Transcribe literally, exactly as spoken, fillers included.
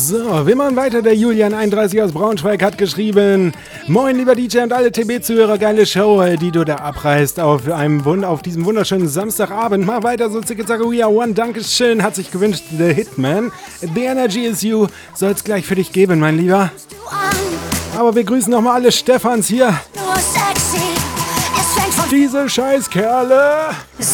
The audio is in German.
So, wir machen weiter. Der Julian einunddreißig aus Braunschweig hat geschrieben: Moin, lieber D J und alle T B-Zuhörer, geile Show, die du da abreißt auf, einem Wund- auf diesem wunderschönen Samstagabend. Mach weiter so, Zicke Zacharia One, Dankeschön, hat sich gewünscht, The Hitman. The Energy is You, soll's gleich für dich geben, mein Lieber. Aber wir grüßen nochmal alle Stefans hier. Diese Scheißkerle.